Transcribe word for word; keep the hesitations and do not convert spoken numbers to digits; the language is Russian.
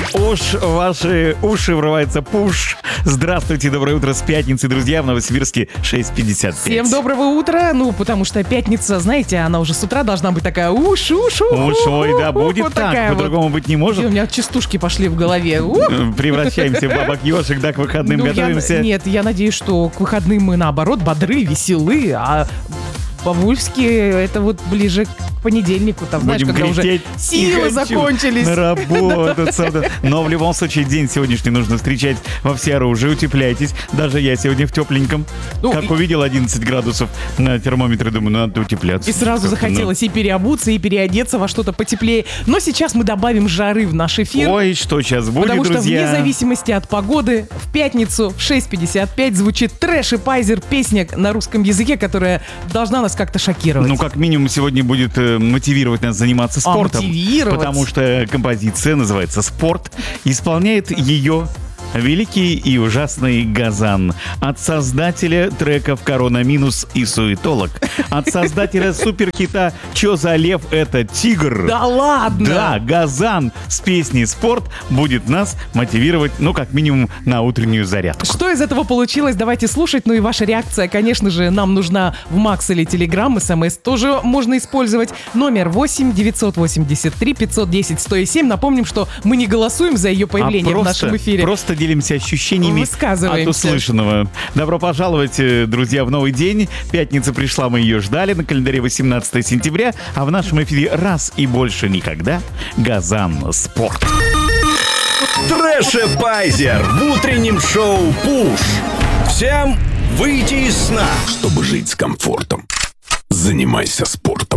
Уж ваши уши врывается пуш. Здравствуйте, доброе утро с пятницы, друзья, в Новосибирске шесть пятьдесят пять. Всем доброго утра, ну, потому что пятница, знаете, она уже с утра должна быть такая уш уш уш Уж, ой, да, будет вот так, по-другому вот. быть не И может. у меня частушки пошли в голове. Ух. Превращаемся в бабок-ежек, да, к выходным Ну, я- готовимся. Нет, я надеюсь, что к выходным мы, наоборот, бодры, веселы, а по-вульски это вот ближе к понедельнику, там, знаешь, Будем когда уже кряхтеть силы «Не хочу закончились. на работу. Но в любом случае день сегодняшний нужно встречать во всеоружии. Утепляйтесь. Даже я сегодня в тепленьком. Ну, Как и- увидел одиннадцать градусов на термометре, думаю, ну, надо утепляться. И сразу Как-то, ну. захотелось и переобуться, и переодеться во что-то потеплее. Но сейчас мы добавим жары в наш эфир. Ой, что сейчас будет, Потому что друзья? вне зависимости от погоды в пятницу в шесть пятьдесят пять звучит Трэш и Пайзер, песня на русском языке, которая должна нас как-то шокировать. Ну, как минимум, сегодня будет э, мотивировать нас заниматься А, спортом. мотивировать? Потому что композиция называется «Спорт». Исполняет ее великий и ужасный Газан. От создателя треков «Корона минус» и «Суетолог». От создателя суперхита «Чё за лев? Это тигр». Да ладно! Да, Газан с песней «Спорт» будет нас мотивировать, ну, как минимум, на утреннюю зарядку. Что из этого получилось, давайте слушать. Ну и ваша реакция, конечно же, нам нужна в Макс или Телеграм. СМС тоже можно использовать. Номер восемь девятьсот восемьдесят три пятьсот десять сто семь. Напомним, что мы не голосуем за ее появление а просто, в нашем эфире. Просто делимся ощущениями от Высказываемся. услышанного. Добро пожаловать, э, друзья, в новый день. Пятница пришла, мы ее ждали. На календаре восемнадцатое сентября. А в нашем эфире раз и больше никогда Газан Спорт. Трэш и Пайзер в утреннем шоу «Пуш». Всем выйти из сна. Чтобы жить с комфортом, занимайся спортом.